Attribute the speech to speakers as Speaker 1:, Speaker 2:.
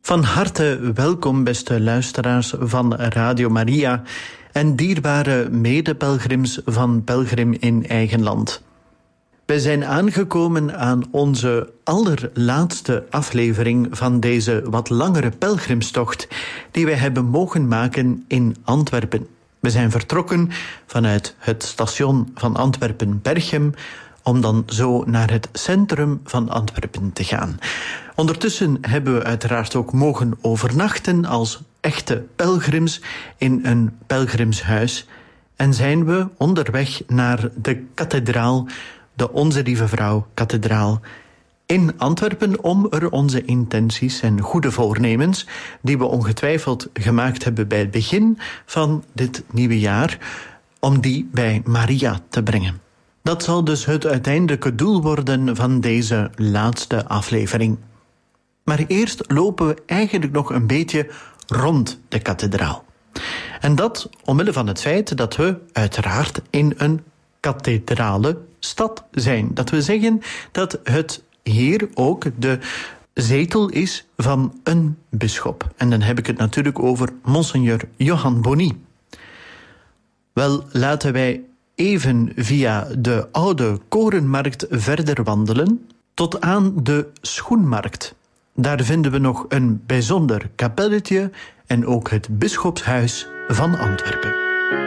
Speaker 1: Van harte welkom, beste luisteraars van Radio Maria en dierbare medepelgrims van Pelgrim in Eigen Land. Wij zijn aangekomen aan onze allerlaatste aflevering van deze wat langere pelgrimstocht die wij hebben mogen maken in Antwerpen. We zijn vertrokken vanuit het station van Antwerpen-Berchem om dan zo naar het centrum van Antwerpen te gaan. Ondertussen hebben we uiteraard ook mogen overnachten als echte pelgrims in een pelgrimshuis en zijn we onderweg naar de kathedraal, de Onze Lieve Vrouw kathedraal in Antwerpen, om er onze intenties en goede voornemens die we ongetwijfeld gemaakt hebben bij het begin van dit nieuwe jaar, om die bij Maria te brengen. Dat zal dus het uiteindelijke doel worden van deze laatste aflevering. Maar eerst lopen we eigenlijk nog een beetje rond de kathedraal. En dat omwille van het feit dat we uiteraard in een kathedrale stad zijn. Dat we zeggen dat het hier ook de zetel is van een bisschop. En dan heb ik het natuurlijk over Monseigneur Johan Bonny. Wel, laten wij even via de oude korenmarkt verder wandelen tot aan de schoenmarkt. Daar vinden we nog een bijzonder kapelletje en ook het bisschopshuis van Antwerpen.